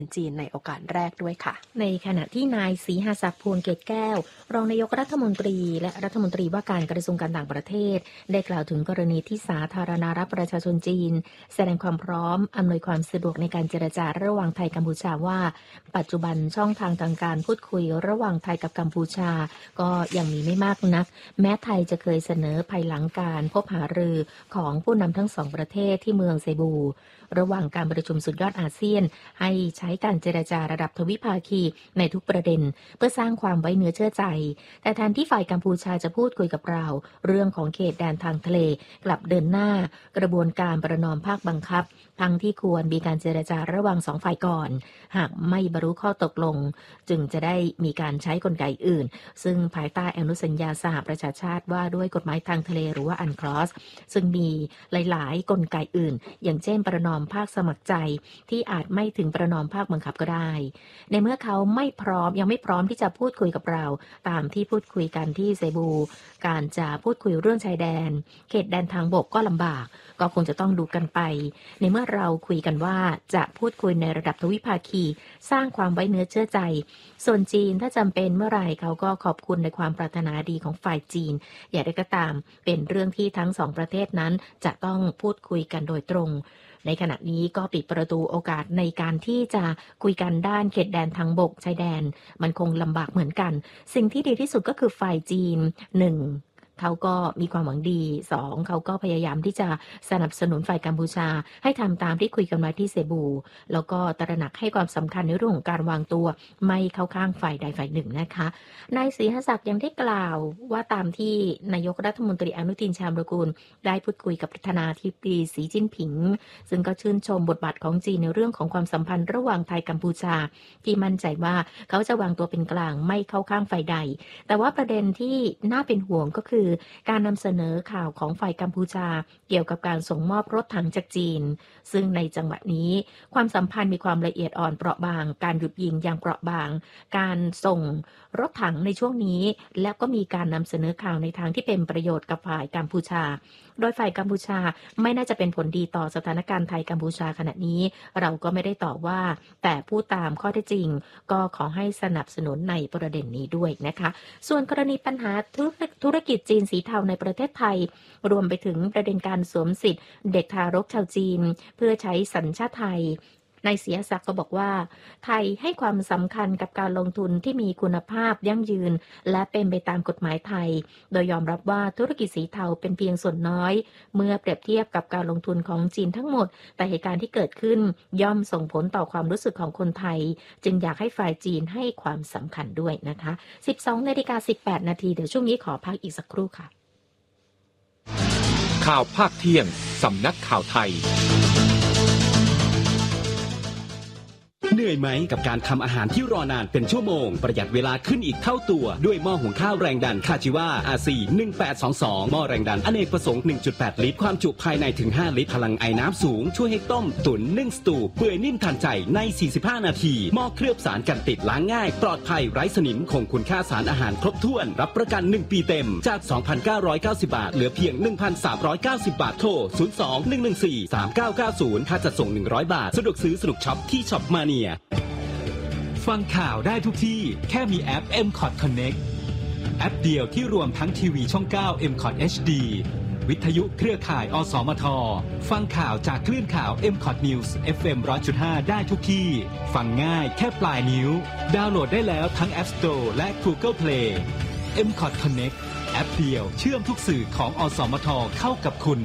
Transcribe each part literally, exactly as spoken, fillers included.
จีนในโอกาสแรกด้วยค่ะในขณะที่นายศรีหศักดิ์พวงเกตแก้วรองนายกรัฐมนตรีและรัฐมนตรีว่าการกระทรวงการต่างประเทศได้กล่าวถึงกรณีที่สาธารณรัฐประชาชนจีนแสดงความพร้อมอำนวยความสะดวกในการเจรจาระหว่างไทยกัมพูชาว่าปัจจุบันช่องทางทางการพูดคุยระหว่างไทยกับกัมพูชาก็ยังมีไม่มากนักแม้ไทยจะเคยเสนอภายหลังการพบหารือของผู้นำทั้งสองประเทศที่เมืองเซบูระหว่างการประชุมสุดยอดอาเซียนให้ใช้การเจรจาระดับทวิภาคีในทุกประเด็นเพื่อสร้างความไว้เนื้อเชื่อใจแต่แทนที่ฝ่ายกัมพูชาจะพูดคุยกับเราเรื่องของเขตแดนทางทะเลกลับเดินหน้ากระบวนการประนอมภาคบังคับทั้งที่ควรมีการเจรจาระหว่างสองฝ่ายก่อนหากไม่บรรลุข้อตกลงจึงจะได้มีการใช้กลไกอื่นซึ่งภายใต้อนุสัญญาสหประชาชาติว่าด้วยกฎหมายทางทะเลหรือว่าอันคลอสซึ่งมีหลายๆกลไกอื่นอย่างเช่นประนอมภาคสมัครใจที่อาจไม่ถึงประนอมภาคบังคับก็ได้ในเมื่อเขาไม่พร้อมยังไม่พร้อมที่จะพูดคุยกับเราตามที่พูดคุยกันที่เซบูการจะพูดคุยเรื่องชายแดนเขตแดนทางบกก็ลำบากก็คงจะต้องดูกันไปในเมื่อเราคุยกันว่าจะพูดคุยในระดับทวิภาคีสร้างความไว้เนื้อเชื่อใจส่วนจีนถ้าจำเป็นเมื่อไหร่เขาก็ขอบคุณในความปรารถนาดีของฝ่ายจีนอย่างไรก็ตามเป็นเรื่องที่ทั้งสองประเทศนั้นจะต้องพูดคุยกันโดยตรงในขณะนี้ก็ปิดประตูโอกาสในการที่จะคุยกันด้านเขตแดนทางบกชายแดนมันคงลำบากเหมือนกันสิ่งที่ดีที่สุดก็คือฝ่ายจีนหนึ่งเขาก็มีความหวังดีสองเขาก็พยายามที่จะสนับสนุนฝ่ายกัมพูชาให้ทำตามที่คุยกันไว้ที่เซบูแล้วก็ตระหนักให้ความสำคัญในเรื่องของการวางตัวไม่เข้าข้างฝ่ายใดฝ่ายหนึ่งนะคะนายศรีหศักดิ์ยังได้กล่าวว่าตามที่นายกรัฐมนตรีอนุทินชาญวิรากูลได้พูดคุยกับประธานาธิบดีสีจิ้นผิงซึ่งก็ชื่นชมบทบาทของจีนในเรื่องของความสัมพันธ์ระหว่างไทยกัมพูชาที่มั่นใจว่าเขาจะวางตัวเป็นกลางไม่เข้าข้างฝ่ายใดแต่ว่าประเด็นที่น่าเป็นห่วงก็คือการนำเสนอข่าวของฝ่ายกัมพูชาเกี่ยวกับการส่งมอบรถถังจากจีนซึ่งในจังหวะนี้ความสัมพันธ์มีความละเอียดอ่อนเปราะบางการหยุดยิงอย่างเปราะบางการส่งรถถังในช่วงนี้แล้วก็มีการนำเสนอข่าวในทางที่เป็นประโยชน์กับฝ่ายกัมพูชาโดยฝ่ายกัมพูชาไม่น่าจะเป็นผลดีต่อสถานการณ์ไทยกัมพูชาขณะนี้เราก็ไม่ได้ตอบว่าแต่พูดตามข้อเท็จจริงก็ขอให้สนับสนุนในประเด็นนี้ด้วยนะคะส่วนกรณีปัญหาธุรกิจจีนสีเทาในประเทศไทยรวมไปถึงประเด็นการสวมสิทธิ์เด็กทารกชาวจีนเพื่อใช้สัญชาติไทยนายศรีหศักดิ์ก็บอกว่าไทยให้ความสำคัญกับการลงทุนที่มีคุณภาพยั่งยืนและเป็นไปตามกฎหมายไทยโดยยอมรับว่าธุรกิจสีเทาเป็นเพียงส่วนน้อยเมื่อเปรียบเทียบกับการลงทุนของจีนทั้งหมดแต่เหตุการณ์ที่เกิดขึ้นย่อมส่งผลต่อความรู้สึกของคนไทยจึงอยากให้ฝ่ายจีนให้ความสำคัญด้วยนะคะ สิบสองนาฬิกาสิบแปดนาทีเดี๋ยวช่วงนี้ขอพักอีกสักครู่ค่ะข่าวภาคเที่ยงสำนักข่าวไทยเหนื่อยไหมกับการทำอาหารที่รอนานเป็นชั่วโมงประหยัดเวลาขึ้นอีกเท่าตัวด้วยหม้อหุงข้าวแรงดันคาจิวา อาร์ ซี หนึ่งแปดสองสองหม้อแรงดันอเนกประสงค์ หนึ่งจุดแปด ลิตรความจุภายในถึงห้าลิตรพลังไอน้ำสูงช่วยให้ต้มตุ๋นนึ่งสตูเปื่อยนิ่มทันใจในสี่สิบห้านาทีหม้อเคลือบสารกันติดล้างง่ายปลอดภัยไร้สนิมคงคุณค่าสารอาหารครบถ้วนรับประกันหนึ่งปีเต็มจาก สองพันเก้าร้อยเก้าสิบ บาทเหลือเพียง หนึ่งพันสามร้อยเก้าสิบ บาทโทรศูนย์ สอง หนึ่ง หนึ่ง สี่ สาม เก้า เก้า ศูนย์ค่าจัดส่งหนึ่งร้อยบาทสะดวกซื้อสนุกช็อปที่ช็อปมาเนียฟังข่าวได้ทุกที่แค่มีแอป เอ็ม คอท Connect แอปเดียวที่รวมทั้งทีวีช่อง เก้า เอ็ม คอท เอช ดี วิทยุเครือข่าย อสมท ฟังข่าวจากคลื่นข่าว เอ็ม คอท News เอฟ เอ็ม หนึ่งร้อยจุดห้า ได้ทุกที่ฟังง่ายแค่ปลายนิ้วดาวน์โหลดได้แล้วทั้ง App Store และ Google Play เอ็ม คอท Connect แอปเดียวเชื่อมทุกสื่อของอสมทเข้ากับคุณ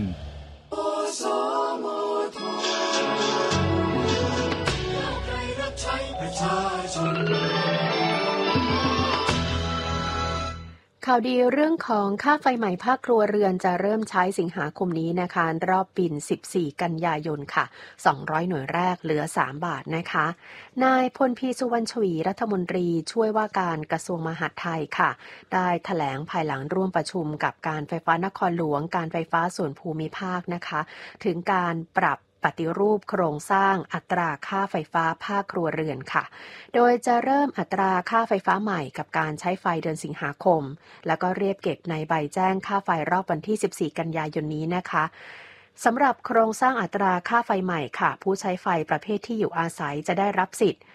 ข่าวดีเรื่องของค่าไฟใหม่ภาคครัวเรือนจะเริ่มใช้สิงหาคมนี้นะคะรอบบินสิบสี่กันยายนค่ะสองร้อยหน่วยแรกเหลือสามบาทนะคะนายพลพีสุวรรณชวีรัฐมนตรีช่วยว่าการกระทรวงมหาดไทยค่ะได้แถลงภายหลังร่วมประชุมกับการไฟฟ้านครหลวงการไฟฟ้าส่วนภูมิภาคนะคะถึงการปรับปฏิรูปโครงสร้างอัตราค่าไฟฟ้าภาคครัวเรือนค่ะโดยจะเริ่มอัตราค่าไฟฟ้าใหม่กับการใช้ไฟเดือนสิงหาคมแล้วก็เรียกเก็บในใบแจ้งค่าไฟรอบวันที่สิบสี่กันยายนนี้นะคะสำหรับโครงสร้างอัตราค่าไฟใหม่ค่ะผู้ใช้ไฟประเภทที่อยู่อาศัยจะได้รับสิทธิ์